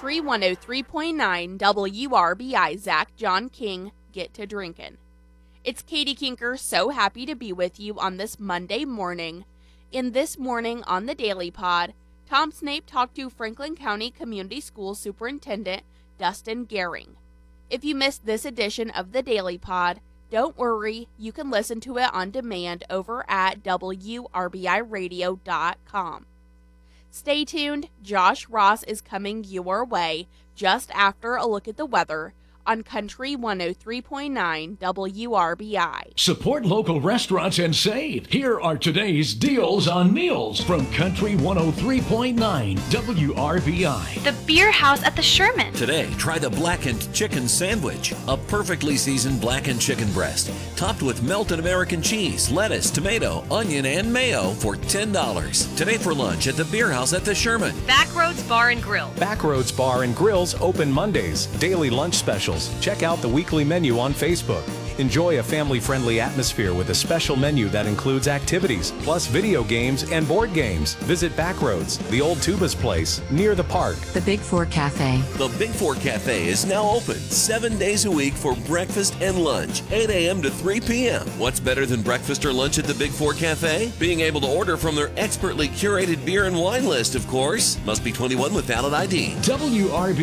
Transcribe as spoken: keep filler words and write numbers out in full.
Country one oh three point nine W R B I, Zach John King, get to drinking. It's Katie Kinker, so happy to be with you on this Monday morning. In this morning on the Daily Pod, Tom Snape talked to Franklin County Community School Superintendent Dustin Gehring. If you missed this edition of the Daily Pod, don't worry, you can listen to it on demand over at W R B I radio dot com. Stay tuned, Josh Ross is coming your way just after a look at the weather on Country one oh three point nine W R B I. Support local restaurants and save. Here are today's deals on meals from Country one oh three point nine W R B I. The Beer House at the Sherman. Today, try the blackened chicken sandwich, a perfectly seasoned blackened chicken breast, topped with melted American cheese, lettuce, tomato, onion, and mayo for ten dollars. Today for lunch at the Beer House at the Sherman. Backroads Bar and Grill. Backroads Bar and Grill's open Mondays. Daily lunch specials. Check out the weekly menu on Facebook. Enjoy a family-friendly atmosphere with a special menu that includes activities, plus video games and board games. Visit Backroads, the old Tubas place, near the park. The Big Four Cafe. The Big Four Cafe is now open seven days a week for breakfast and lunch, eight a.m. to three p.m. What's better than breakfast or lunch at the Big Four Cafe? Being able to order from their expertly curated beer and wine list, of course. Must be twenty-one with valid I D. W R B